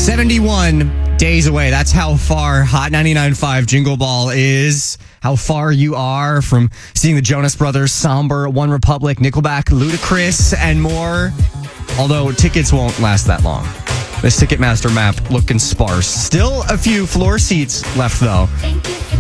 71 days away. That's how far Hot 99.5 Jingle Ball is. How far you are from seeing the Jonas Brothers, Somber, One Republic, Nickelback, Ludacris, and more. Although tickets won't last that long. This Ticketmaster map looking sparse. Still a few floor seats left, though.